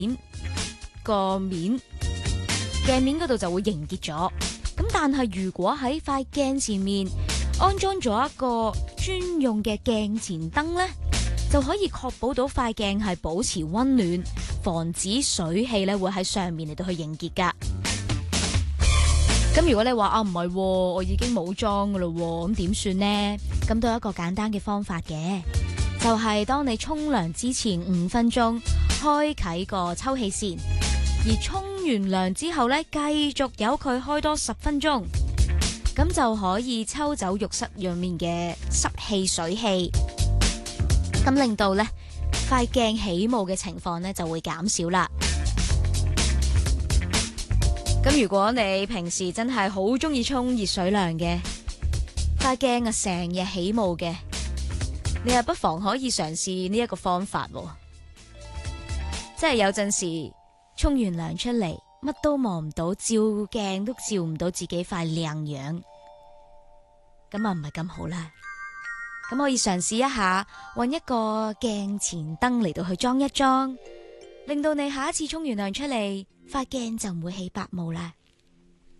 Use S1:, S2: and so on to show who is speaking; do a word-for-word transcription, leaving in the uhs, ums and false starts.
S1: 個面鏡面嗰度就會凝結咗。咁但係如果喺塊鏡前面安裝咗一個專用嘅鏡前燈呢，就可以確保到塊鏡係保持溫暖，防止水汽咧會喺上面嚟到去凝結噶。咁如果你話啊唔係，我已經冇裝噶啦，咁點算呢？咁都有一個簡單嘅方法嘅，就係當你沖涼之前五分鐘開啟個抽氣扇，而沖完涼之後咧繼續由佢開多十分鐘，咁就可以抽走浴室入面嘅濕氣水氣，咁令到咧塊鏡起霧嘅情況咧就會減少啦。咁如果你平時真係好中意沖熱水涼嘅，塊鏡啊成日起霧嘅，你又不妨可以嘗試呢一個方法喎。即係有陣時沖完涼出嚟，乜都望唔到，照鏡都照唔到自己塊靚樣，咁啊唔係咁好啦。咁可以嘗試一下，搵一個鏡前燈嚟到去裝一裝，令到你下一次沖完涼出嚟，塊鏡就唔會起白霧啦。